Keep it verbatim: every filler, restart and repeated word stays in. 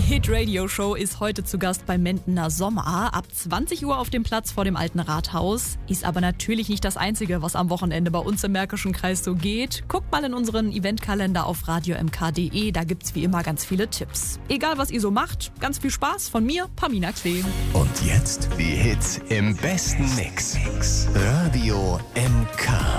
Hit-Radio-Show ist heute zu Gast bei Mendener Sommer. Ab zwanzig Uhr auf dem Platz vor dem Alten Rathaus. Ist aber natürlich nicht das Einzige, was am Wochenende bei uns im Märkischen Kreis so geht. Guckt mal in unseren Eventkalender auf radio m k punkt d e, da gibt's wie immer ganz viele Tipps. Egal, was ihr so macht, ganz viel Spaß von mir, Pamina Klee. Und jetzt die Hits im besten Mix. Radio M K.